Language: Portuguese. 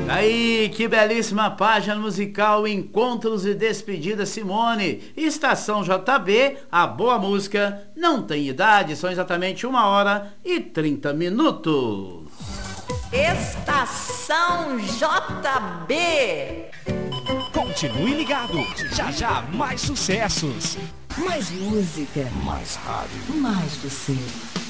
Aí, que belíssima página musical, Encontros e Despedidas Simone. Estação JB, a boa música não tem idade, são exatamente 1h30. Estação JB. Continue ligado, já já mais sucessos. Mais música. Mais rádio. Mais você.